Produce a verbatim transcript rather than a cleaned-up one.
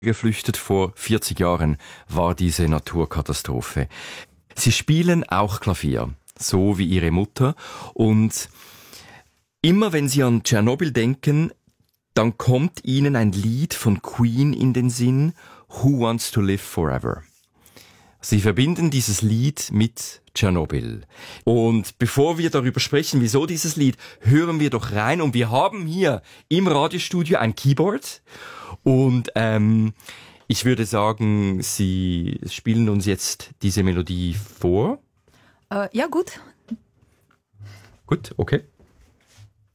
geflüchtet. Vor vierzig Jahren war diese Naturkatastrophe. Sie spielen auch Klavier, so wie ihre Mutter. Und immer wenn sie an Tschernobyl denken, dann kommt ihnen ein Lied von Queen in den Sinn, Who Wants to Live Forever. Sie verbinden dieses Lied mit Tschernobyl. Und bevor wir darüber sprechen, wieso dieses Lied, hören wir doch rein. Und wir haben hier im Radiostudio ein Keyboard. Und ähm, ich würde sagen, Sie spielen uns jetzt diese Melodie vor. Äh, ja, gut. Gut, okay.